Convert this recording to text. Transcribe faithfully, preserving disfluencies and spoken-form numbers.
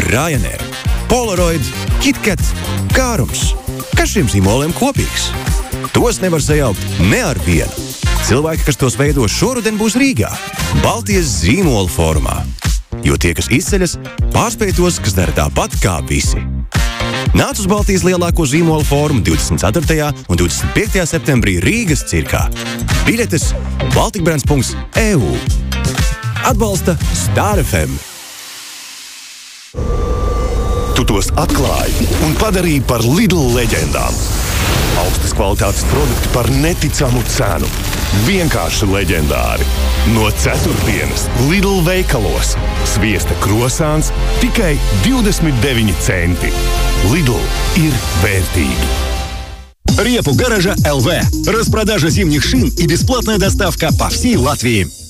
Ryanair, Polaroid, KitKat, Kārums. Kas šiem zīmoliem kopīgs? Tos nevar sajaukt ne ar vienu. Cilvēki, kas tos veido šoruden, būs Rīgā, Baltijas zīmola formā. Jo tie, kas izceļas, pārspēj tos, kas dara tāpat kā visi. Nāc uz Baltijas lielāko zīmola formu divdesmit ceturtajā un divdesmit piektajā septembrī Rīgas cirkā. Biļetes baltikbrands punkts e u. Atbalsta Star F M. Tu tos atklāji un padarīji par Lidl leģendām. Augstas kvalitātes produkti par neticamu cenu. Vienkārši leģendāri. No ceturtdienas Lidl veikalos. Sviesta krosāns tikai divdesmit deviņi centi. Lidl ir vērtīgi. Репу гаража эл вэ. Распродажа зимних шин и бесплатная доставка по всей Латвии.